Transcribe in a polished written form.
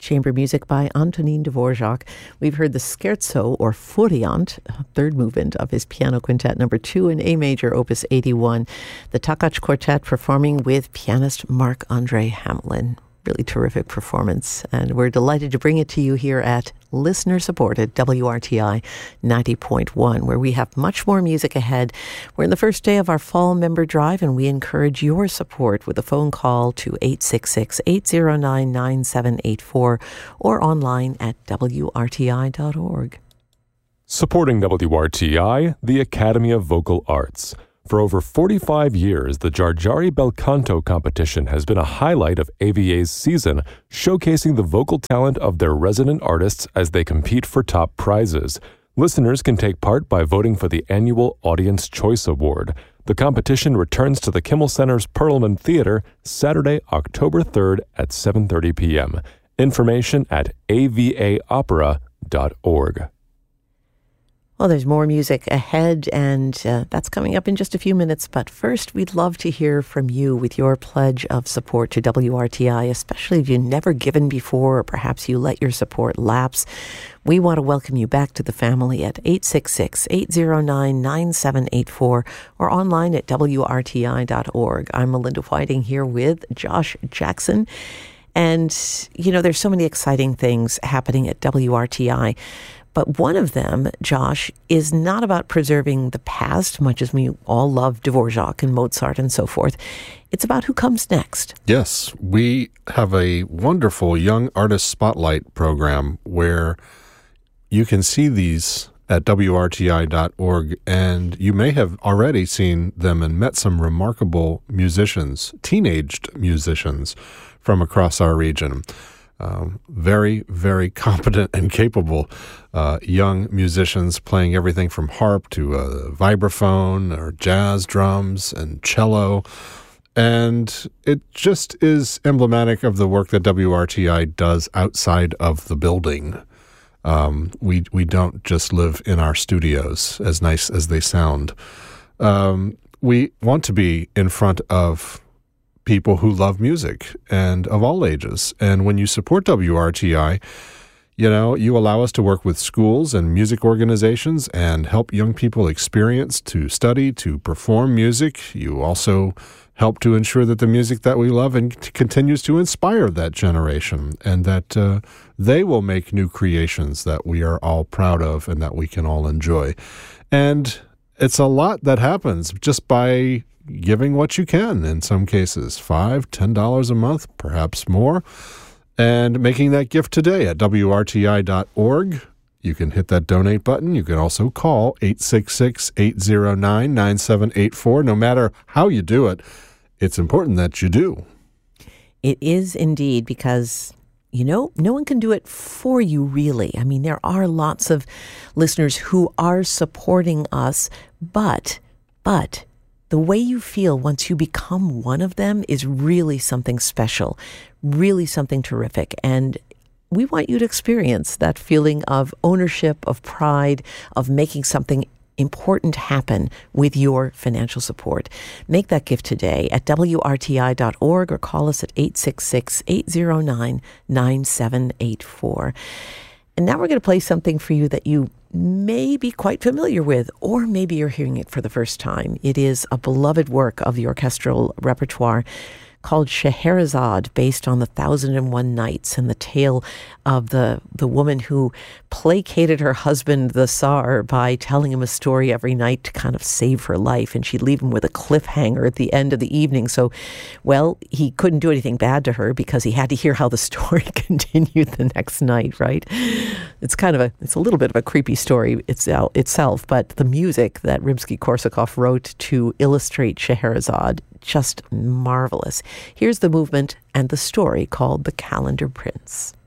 Chamber music by Antonin Dvorak. We've heard the Scherzo, or Furiant, third movement of his piano quintet number 2 in A major, opus 81. The Takács Quartet performing with pianist Marc-André Hamelin. Really terrific performance, and we're delighted to bring it to you here at listener-supported WRTI 90.1, where we have much more music ahead. We're in the first day of our fall member drive, and we encourage your support with a phone call to 866-809-9784 or online at wrti.org. Supporting WRTI, the Academy of Vocal Arts. For over 45 years, the Giargiari Bel Canto competition has been a highlight of AVA's season, showcasing the vocal talent of their resident artists as they compete for top prizes. Listeners can take part by voting for the annual Audience Choice Award. The competition returns to the Kimmel Center's Perelman Theater Saturday, October 3rd at 7:30 p.m. Information at avaopera.org. Well, there's more music ahead, and that's coming up in just a few minutes. But first, we'd love to hear from you with your pledge of support to WRTI, especially if you've never given before or perhaps you let your support lapse. We want to welcome you back to the family at 866-809-9784 or online at wrti.org. I'm Melinda Whiting here with Josh Jackson. And, you know, there's so many exciting things happening at WRTI. But one of them, Josh, is not about preserving the past, much as we all love Dvorak and Mozart and so forth. It's about who comes next. Yes, we have a wonderful Young Artist Spotlight program where you can see these at WRTI.org, and you may have already seen them and met some remarkable musicians, teenaged musicians from across our region. Very, very competent and capable young musicians playing everything from harp to vibraphone or jazz drums and cello. And it just is emblematic of the work that WRTI does outside of the building. We don't just live in our studios, as nice as they sound. We want to be in front of people who love music and of all ages. And when you support WRTI, you know, you allow us to work with schools and music organizations and help young people experience, to study, to perform music. You also help to ensure that the music that we love and continues to inspire that generation, and that they will make new creations that we are all proud of and that we can all enjoy. And it's a lot that happens just by giving what you can, in some cases, $5, $10 a month, perhaps more, and making that gift today at WRTI.org. You can hit that donate button. You can also call 866-809-9784. No matter how you do it, it's important that you do. It is indeed, because you know, no one can do it for you, really. I mean, there are lots of listeners who are supporting us, but the way you feel once you become one of them is really something special, really something terrific. And we want you to experience that feeling of ownership, of pride, of making something important happen with your financial support. Make that gift today at WRTI.org or call us at 866-809-9784. And now we're going to play something for you that you may be quite familiar with, or maybe you're hearing it for the first time. It is a beloved work of the orchestral repertoire called Scheherazade, based on the 1001 Nights and the tale of the woman who placated her husband, the Tsar, by telling him a story every night to kind of save her life. And she'd leave him with a cliffhanger at the end of the evening. So, well, he couldn't do anything bad to her because he had to hear how the story continued the next night, right? It's a little bit of a creepy story itself, but the music that Rimsky-Korsakov wrote to illustrate Scheherazade, just marvelous. Here's the movement and the story called The Calendar Prince.